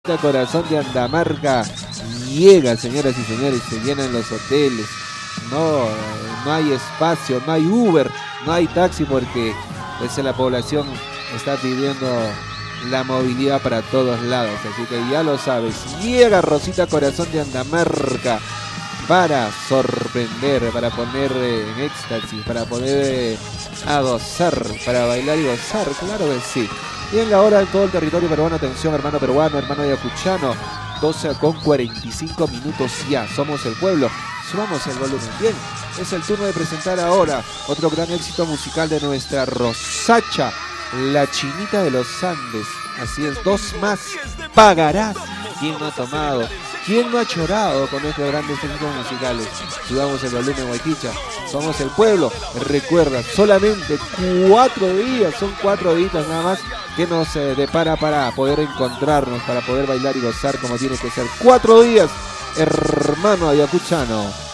Corazón de Andamarca llega, señoras y señores, se llenan los hoteles, no hay espacio, no hay Uber, no hay taxi porque la población está pidiendo la movilidad para todos lados, así que ya lo sabes, llega Rosita Corazón de Andamarca para sorprender, para poner en éxtasis, para poder gozar, para bailar y gozar, claro que sí. Y en la hora de todo el territorio peruano, atención hermano peruano, hermano ayacuchano, 12:45 ya, somos el pueblo, subamos el volumen. Bien, es el turno de presentar ahora otro gran éxito musical de nuestra Rosacha, la Chinita de los Andes. Así es, dos más, pagarás. ¿Quién no ha tomado? ¿Quién no ha chorado con estos grandes éxitos musicales? Subamos el volumen, Guayquicha. Somos el pueblo. Recuerda, solamente 4 días, son 4 días nada más que nos depara para poder encontrarnos, para poder bailar y gozar como tiene que ser. 4 días, hermano ayacuchano.